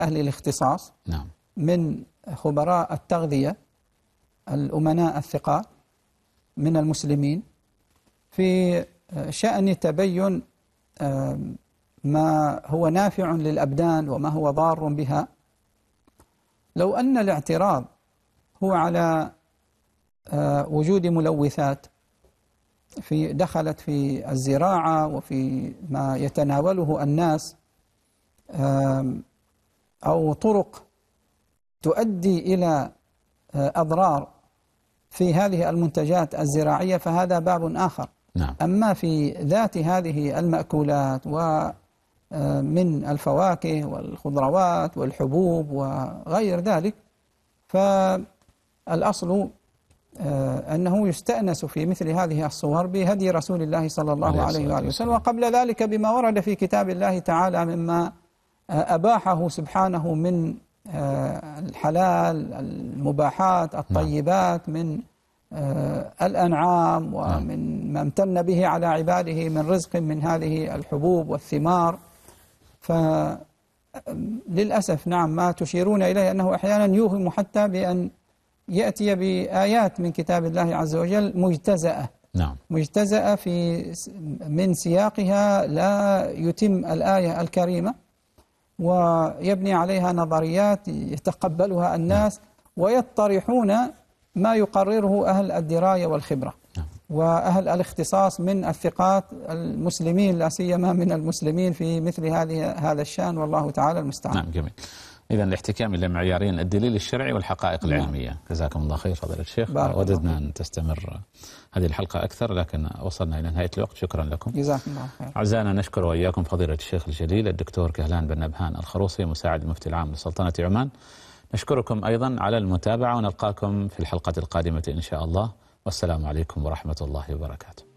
أهل الاختصاص نعم. من خبراء التغذية الأمناء الثقات من المسلمين في شأن تبين ما هو نافع للأبدان وما هو ضار بها. لو أن الاعتراض هو على وجود ملوثات دخلت في الزراعة وفي ما يتناوله الناس أو طرق تؤدي إلى أضرار في هذه المنتجات الزراعية فهذا باب آخر. نعم. أما في ذات هذه المأكولات ومن الفواكه والخضروات والحبوب وغير ذلك فالأصل أنه يستأنس في مثل هذه الصور بهدي رسول الله صلى الله عليه وآله وسلم، وقبل ذلك بما ورد في كتاب الله تعالى مما أباحه سبحانه من الحلال المباحات الطيبات من الأنعام ومن ما امتن به على عباده من رزق من هذه الحبوب والثمار. فللأسف نعم ما تشيرون إليه أنه أحيانا يوهم حتى بأن يأتي بآيات من كتاب الله عز وجل مجتزأة. نعم. مجتزأة من سياقها لا يتم الآية الكريمة ويبني عليها نظريات يتقبلها الناس ويطرحون ما يقرره أهل الدراية والخبرة وأهل الاختصاص من الثقات المسلمين لا سيما من المسلمين في مثل هذا الشأن، والله تعالى المستعان. نعم جميل. إذا الاحتكام إلى معيارين الدليل الشرعي والحقائق العلمية. جزاكم الله خير فضيلة الشيخ. وددنا أن تستمر هذه الحلقة أكثر لكن وصلنا إلى نهاية الوقت. شكرا لكم. جزاكم الله خير. أعزائنا نشكر وإياكم فضيلة الشيخ الجليل الدكتور كهلان بن نبهان الخروصي مساعد المفتي العام لسلطنة عمان. نشكركم أيضا على المتابعة ونلقاكم في الحلقة القادمة إن شاء الله، والسلام عليكم ورحمة الله وبركاته.